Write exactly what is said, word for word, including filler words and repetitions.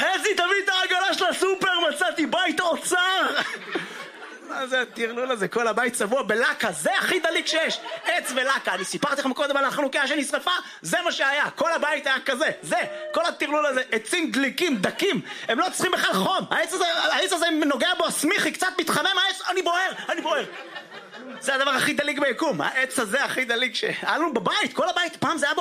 חזי, תביא את העגלה של הסופר, מצאתי בית אוצר. מה זה הטרלול הזה? כל הבית צבוע בלקה, זה הכי דליק שיש. עץ ולקה. אני סיפרתי לכם קודם על החנוכיה שנשרפה, זה מה שהיה. כל הבית היה כזה, זה. כל הטרלול הזה, עצים דליקים, דקים. הם לא צריכים בכלל חום. העץ הזה, העץ הזה נוגע בו הסמיכי, קצת מתחמם העץ, אני בוער, אני בוער. זה הדבר הכי דליק ביקום. העץ הזה הכי דליק שהיה לנו בבית, כל הבית. פעם זה היה